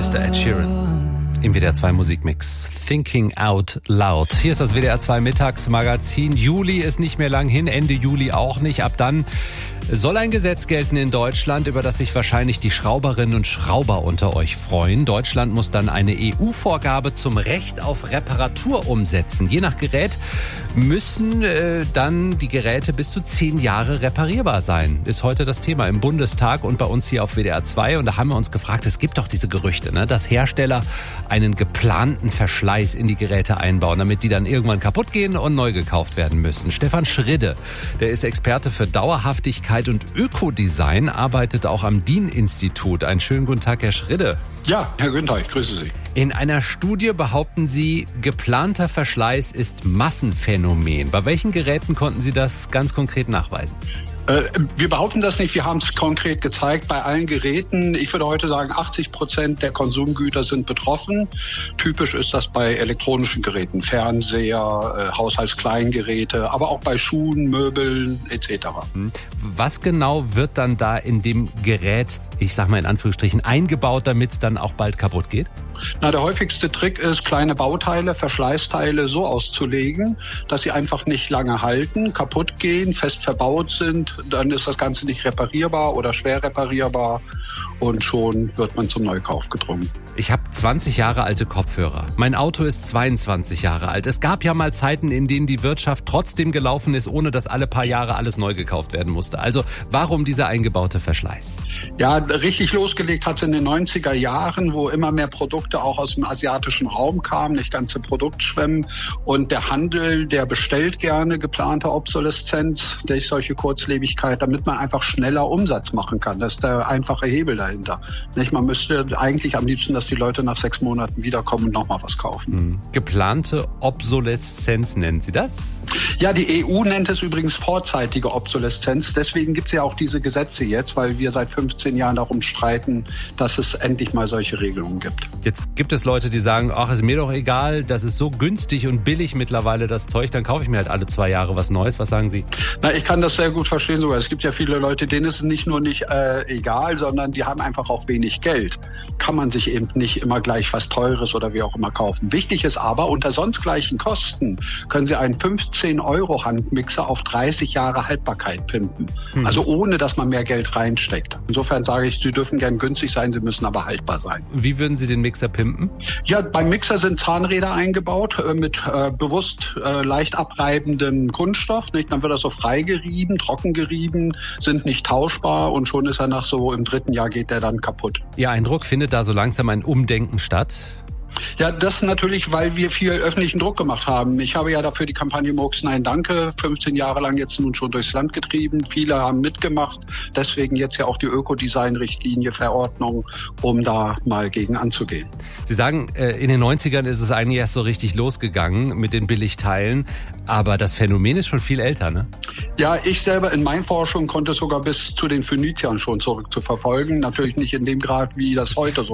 Mr. Ed Sheeran im WDR 2 Musikmix. Thinking Out Loud. Hier ist das WDR 2 Mittagsmagazin. Juli ist nicht mehr lang hin, Ende Juli auch nicht. Ab dann soll ein Gesetz gelten in Deutschland, über das sich wahrscheinlich die Schrauberinnen und Schrauber unter euch freuen. Deutschland muss dann eine EU-Vorgabe zum Recht auf Reparatur umsetzen. Je nach Gerät müssen dann die Geräte bis zu 10 Jahre reparierbar sein. Ist heute das Thema im Bundestag und bei uns hier auf WDR 2. Und da haben wir uns gefragt, es gibt doch diese Gerüchte, dass Hersteller einen geplanten Verschleiß in die Geräte einbauen, damit die dann irgendwann kaputt gehen und neu gekauft werden müssen. Stefan Schridde, der ist Experte für Dauerhaftigkeit und Ökodesign, arbeitet auch am DIN-Institut. Einen schönen guten Tag, Herr Schridde. Ja, Herr Günther, ich grüße Sie. In einer Studie behaupten Sie, geplanter Verschleiß ist Massenphänomen. Bei welchen Geräten konnten Sie das ganz konkret nachweisen? Wir behaupten das nicht, wir haben es konkret gezeigt bei allen Geräten. Ich würde heute sagen, 80% der Konsumgüter sind betroffen. Typisch ist das bei elektronischen Geräten, Fernseher, Haushaltskleingeräte, aber auch bei Schuhen, Möbeln etc. Was genau wird dann da in dem Gerät, ich sag mal in Anführungsstrichen, eingebaut, damit es dann auch bald kaputt geht? Der häufigste Trick ist, kleine Bauteile, Verschleißteile so auszulegen, dass sie einfach nicht lange halten, kaputt gehen, fest verbaut sind. Dann ist das Ganze nicht reparierbar oder schwer reparierbar und schon wird man zum Neukauf gedrungen. Ich habe 20 Jahre alte Kopfhörer. Mein Auto ist 22 Jahre alt. Es gab ja mal Zeiten, in denen die Wirtschaft trotzdem gelaufen ist, ohne dass alle paar Jahre alles neu gekauft werden musste. Also warum dieser eingebaute Verschleiß? Ja, richtig losgelegt hat es in den 90er Jahren, wo immer mehr Produkte auch aus dem asiatischen Raum kamen, nicht ganze Produktschwemmen. Und der Handel, der bestellt gerne geplante Obsoleszenz durch solche Kurzlebigkeit, damit man einfach schneller Umsatz machen kann. Das ist der einfache Hebel dahinter. Man müsste eigentlich am liebsten, dass die Leute nach 6 Monaten wiederkommen und nochmal was kaufen. Geplante Obsoleszenz nennen Sie das? Ja, die EU nennt es übrigens vorzeitige Obsoleszenz. Deswegen gibt es ja auch diese Gesetze jetzt, weil wir seit 15 Jahren darum streiten, dass es endlich mal solche Regelungen gibt. Jetzt gibt es Leute, die sagen, ach, ist mir doch egal, das ist so günstig und billig mittlerweile das Zeug, dann kaufe ich mir halt alle 2 Jahre was Neues. Was sagen Sie? Ich kann das sehr gut verstehen sogar. Es gibt ja viele Leute, denen ist es nicht nur nicht egal, sondern die haben einfach auch wenig Geld. Kann man sich eben nicht immer gleich was Teures oder wie auch immer kaufen. Wichtig ist aber, unter sonst gleichen Kosten können Sie einen 15-Euro-Handmixer auf 30 Jahre Haltbarkeit pimpen. Also ohne, dass man mehr Geld reinsteckt. Insofern sage ich, Sie dürfen gern günstig sein, Sie müssen aber haltbar sein. Wie würden Sie den Mixer pimpen? Ja, beim Mixer sind Zahnräder eingebaut mit bewusst leicht abreibendem Kunststoff. Dann wird er so frei gerieben, trocken gerieben, sind nicht tauschbar und schon ist er nach so im 3. Jahr geht der dann kaputt. Ihr Eindruck, findet da so langsam ein Umdenken statt? Ja, das natürlich, weil wir viel öffentlichen Druck gemacht haben. Ich habe ja dafür die Kampagne Murks Nein Danke 15 Jahre lang jetzt nun schon durchs Land getrieben. Viele haben mitgemacht. Deswegen jetzt ja auch die Ökodesign-Richtlinie, Verordnung, um da mal gegen anzugehen. Sie sagen, in den 90ern ist es eigentlich erst so richtig losgegangen mit den Billigteilen. Aber das Phänomen ist schon viel älter, ne? Ja, ich selber in meinen Forschungen konnte es sogar bis zu den Phöniziern schon zurückzuverfolgen. Natürlich nicht in dem Grad, wie das heute so